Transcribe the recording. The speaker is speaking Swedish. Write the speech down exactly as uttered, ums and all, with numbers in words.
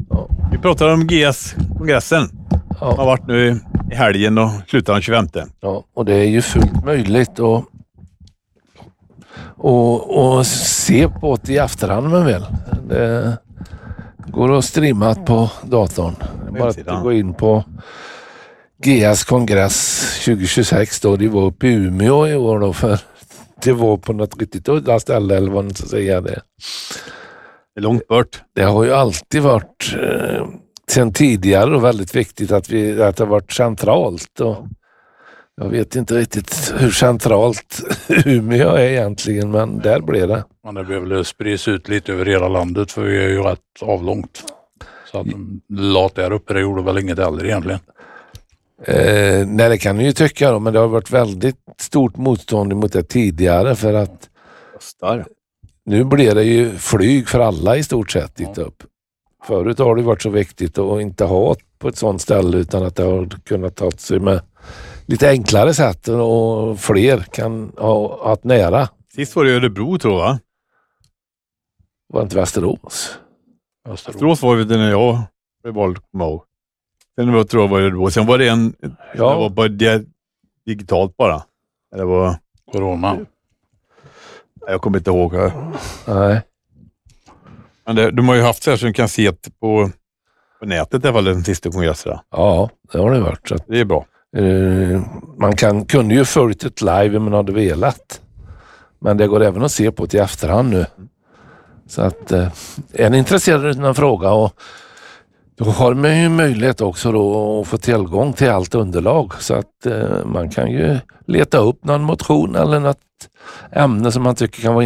Ja. Vi pratar om G S-kongressen. Ja. Som har varit nu i helgen och slutar den tjugofemte. Ja, och det är ju fullt möjligt att och, och se på det i efterhand men väl. Det går att streama på datorn. Bara att du går in på G S kongress tjugohundratjugosex då. Det var uppe i Umeå i år då, för det var på något riktigt udda ställe eller vad man ska säga det. Det är långt bort. Det har ju alltid varit eh, sen tidigare och väldigt viktigt att, vi, att det har varit centralt. Och jag vet inte riktigt hur centralt Umeå är egentligen, men där blev det. Men det behöver väl spridas ut lite över hela landet, för vi är ju rätt avlångt. Så att lat där uppe, det gjorde väl inget heller egentligen. Eh, nej, det kan ni ju tycka då, men det har varit väldigt stort motstånd mot det tidigare för att Kostar. nu blir det ju flyg för alla i stort sett dit upp. Förut har det varit så viktigt att inte ha på ett sånt ställe, utan att det har kunnat ta sig med lite enklare sätt och fler kan ha att nära. Sist var det Örebro, tror jag, va? Var inte Västerås? Västerås. Västerås var det när jag blev vald. Sen var, tror jag var Örebro. Sen var det en... Ja. Det var bara det, digitalt bara. Det var... Corona. Jag kommer inte ihåg. Nej. Men det, de har ju haft så här så de kan se på, på nätet i alla fall den sista kongressen. Ja, det har det varit. Så att, Det är bra. eh, man kan, kunde ju följt ett live om man hade velat. Men det går även att se på till efterhand nu. Så att eh, är ni intresserade av en fråga, och då har man ju möjlighet också då att få tillgång till allt underlag. Så att eh, man kan ju leta upp någon motion eller något ämne som man tycker kan vara